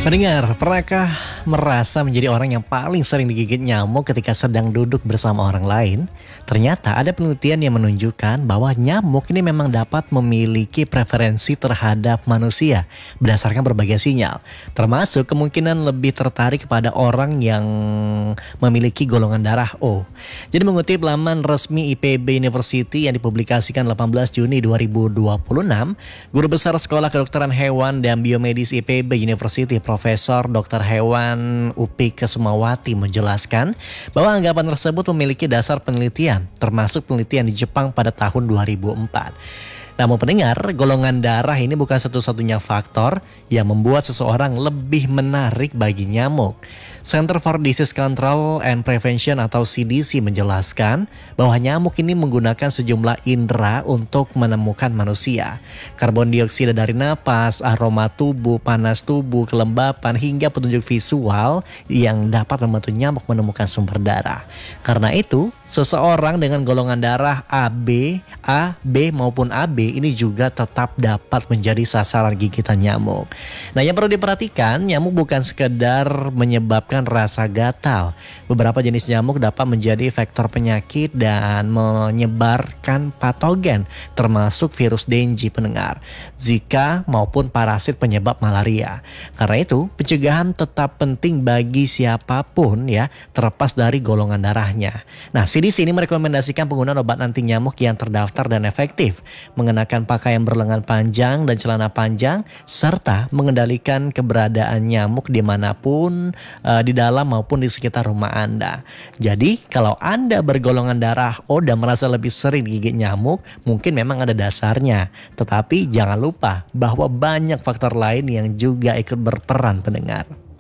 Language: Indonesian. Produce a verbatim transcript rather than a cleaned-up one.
Pendengar, pernahkah merasa menjadi orang yang paling sering digigit nyamuk ketika sedang duduk bersama orang lain? Ternyata ada penelitian yang menunjukkan bahwa nyamuk ini memang dapat memiliki preferensi terhadap manusia berdasarkan berbagai sinyal, termasuk kemungkinan lebih tertarik kepada orang yang memiliki golongan darah O. Jadi mengutip laman resmi I P B University yang dipublikasikan delapan belas Juni dua ribu dua puluh enam, Guru Besar Sekolah Kedokteran Hewan dan Biomedis I P B University Profesor dokter Hewan Upik Kesumawati menjelaskan bahwa anggapan tersebut memiliki dasar penelitian, termasuk penelitian di Jepang pada tahun dua ribu empat. Namun pendengar, golongan darah ini bukan satu-satunya faktor yang membuat seseorang lebih menarik bagi nyamuk. Center for Disease Control and Prevention atau C D C menjelaskan bahwa nyamuk ini menggunakan sejumlah indera untuk menemukan manusia. Karbon dioksida dari napas, aroma tubuh, panas tubuh, kelembapan, hingga petunjuk visual yang dapat membantu nyamuk menemukan sumber darah. Karena itu, seseorang dengan golongan darah A B, A, B maupun A B ini juga tetap dapat menjadi sasaran gigitan nyamuk. Nah, yang perlu diperhatikan, nyamuk bukan sekedar menyebabkan rasa gatal. Beberapa jenis nyamuk dapat menjadi vektor penyakit dan menyebarkan patogen, termasuk virus Dengue pendengar, Zika maupun parasit penyebab malaria. Karena itu, pencegahan tetap penting bagi siapapun ya, terlepas dari golongan darahnya. Nah, C D C ini merekomendasikan penggunaan obat anti nyamuk yang terdaftar dan efektif, mengenakan pakaian berlengan panjang dan celana panjang, serta mengendalikan keberadaan nyamuk dimanapun, uh, di dalam maupun di sekitar rumah Anda. Jadi kalau Anda bergolongan darah O dan merasa lebih sering digigit nyamuk, mungkin memang ada dasarnya. Tetapi jangan lupa bahwa banyak faktor lain yang juga ikut berperan pendengar.